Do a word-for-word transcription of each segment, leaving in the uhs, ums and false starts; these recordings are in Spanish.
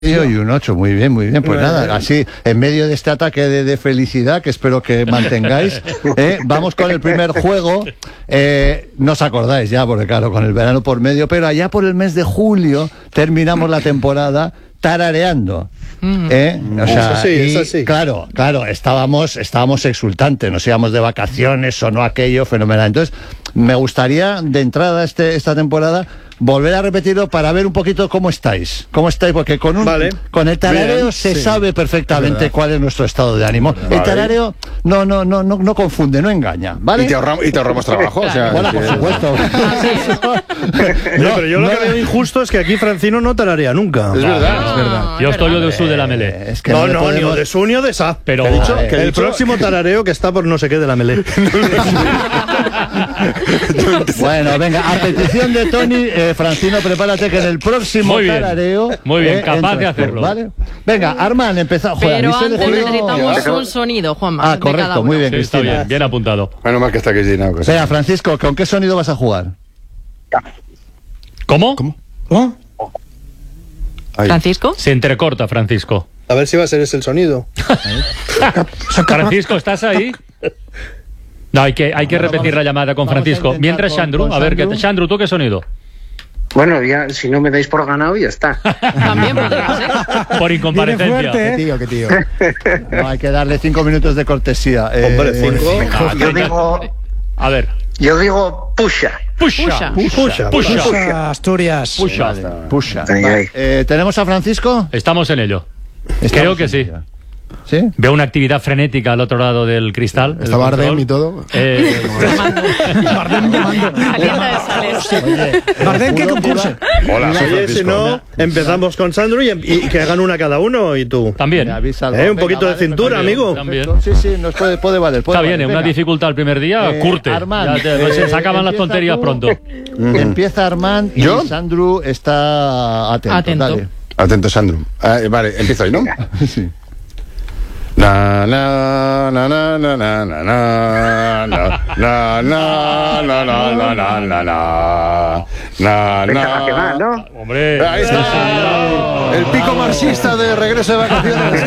Y un ocho, muy bien, muy bien. Pues nada, así, en medio de este ataque de, de felicidad, que espero que mantengáis, eh, vamos con el primer juego. Eh, no os acordáis ya, porque claro, con el verano por medio, pero allá por el mes de julio terminamos la temporada tarareando. ¿Eh? O sea, eso sí, y, eso sí. Claro, claro, estábamos, estábamos exultantes, nos íbamos de vacaciones, sonó aquello fenomenal. Entonces, me gustaría, de entrada este, esta temporada, volver a repetirlo para ver un poquito cómo estáis. ¿Cómo estáis? Porque con un vale. con el tarareo Bien, se sí. sabe perfectamente es cuál es nuestro estado de ánimo. Vale. El tarareo no, no, no, no, no confunde, no engaña, ¿vale? Y te ahorramos, y te ahorramos trabajo. O sea, bueno, por supuesto. No, pero yo lo que veo injusto es que aquí Francino no tararea nunca. Es verdad, es verdad. Yo estoy de su de la melé. Es que No, le no, podemos- ni o de su ni o de sa. Pero ¿Qué ha dicho? Vale. Que el dicho? próximo tarareo que está por no sé qué de la melé. Bueno, venga, a petición de Tony, eh, Francino, prepárate que en el próximo Muy bien. tarareo... Muy bien, eh, capaz entras de tú, hacerlo. ¿vale? Venga, Armand, empezamos. Pero antes necesitamos un sonido, Juanma. Ah, de correcto, cada uno. muy bien, Sí, está Cristina. bien, bien apuntado. Menos mal que está aquí Gina. que Venga, Francisco, ¿con qué sonido vas a jugar? ¿Cómo? ¿Cómo? ¿Cómo? Ahí. ¿Francisco? Se entrecorta, Francisco. A ver si va a ser ese el sonido. Francisco, ¿estás ahí? No, hay que, hay que repetir la llamada con vamos a Francisco. intentar Mientras, con- Shandru, con a ver, ¿qué, Shandru. Shandru, ¿tú qué sonido? Bueno, ya si no me dais por ganado, ya está. También podría ser. Por incomparecencia. Qué tío, qué tío. No, hay que darle cinco minutos de cortesía. Eh, Hombre, cinco. Ah, Yo digo, A ver. yo digo pusha. Pusha. Pusha. Pusha. Asturias. Pusha. Vale, pusha. Ahí, Vale. ahí. Eh, ¿Tenemos a Francisco? Estamos en ello. Estamos Creo que en sí. ella. ¿Sí? Veo una actividad frenética al otro lado del cristal. Está Bardem y todo. Eh, Bardem llamando. Calienta de sales. Oye, Bardem, ¿qué Puro concurso? Hola, soy Oye, si Francisco. no, empezamos con Sandro y, y que hagan una cada uno y tú. también. me avisa algo. Eh, un Venga, poquito de vale, cintura, perfecto. amigo. También. Sí, sí, nos puede, puede valer. Puede Está bien, valer. una Venga. dificultad el primer día, Eh, curte. Armand, Ya te- se eh, acaban las empieza tonterías tú. pronto. Empieza Armand y ¿Yo? Sandru está atento. Atento. Dale. Atento, Sandro. Ah, vale, empiezo ahí, ¿no? Sí. Na na na na na na na na na na na na na na na na na na Venga, na que va, ¿no? Hombre. Ahí está. El pico marxista de regreso de vacaciones.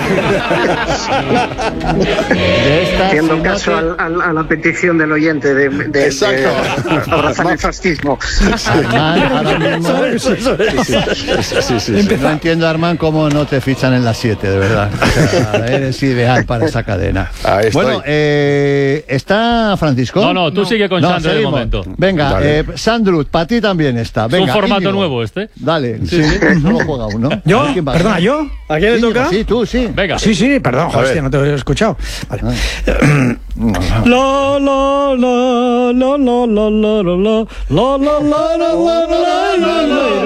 De esta, Haciendo si no caso te- al- al- a la petición del oyente de, de, de, Exacto. de abrazar el fascismo. Armand, ahora mismo- Sí, sí, sí. No entiendo, Armand, cómo no te fichan en las siete, de verdad. O sea, eres ideal para esa cadena. Ahí estoy. Bueno, eh, ¿está Francisco? No, no, tú sigue con No, Sandro de seguimos. momento. Venga, Vale. eh, Sandru, para ti también está. Es Venga, un formato Íñigo. nuevo este. Dale, sí, solo juega uno. ¿Yo? A ver quién va. Perdona, ¿yo? ¿A quién le Íñigo, toca? Sí, tú, sí. Venga. Sí, sí, perdón, joder, ver. hostia, no te he escuchado. Vale. La la la la la la la la la la la la la la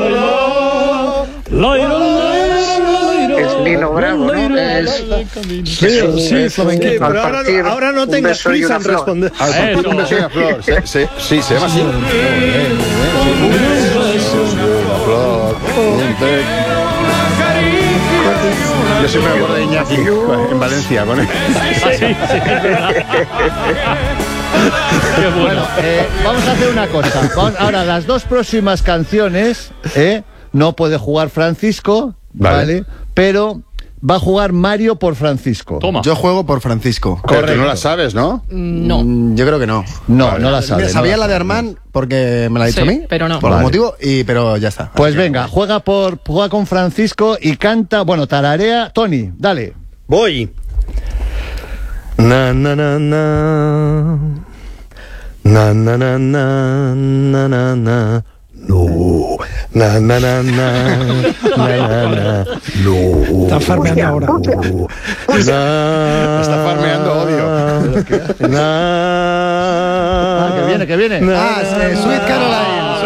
la la Es Lino Bravo, ¿no? Es, Sí, es- sí, es- flamenquito. al Pero ahora, partir, ahora no un tengas beso y prisa una en flor. responder. Al partir Eso. un beso y una flor. Sí, sí, sí, se llama así. Un beso y una flor, un té. Yo siempre me acuerdo de Iñaki en Valencia con él. Ah, sí, sí, es verdad. Qué bueno. Eh, vamos a hacer una cosa. Vamos- ahora, las dos próximas canciones, eh, no puede jugar Francisco, ¿vale? Vale. Pero va a jugar Mario por Francisco. Toma. Yo juego por Francisco. Pero tú Correcto. no la sabes, ¿no? No. Mm, Yo creo que no. No, no la sabe. Mira, no sabía la la de sabe. Armand porque me la ha dicho Sí, a mí. pero no. Por Vale. algún motivo, y, pero ya está. Pues Así que- venga, juega por juega con Francisco y canta, bueno, tararea. Tony, dale. Voy. Na na na na. Na na na na na na na. No. Na na na na. Na na na. No. Está farmeando ahora. Na. Está farmeando odio. Na. Ah, que viene, que viene. Na. Ah, es, eh, Sweet Caroline.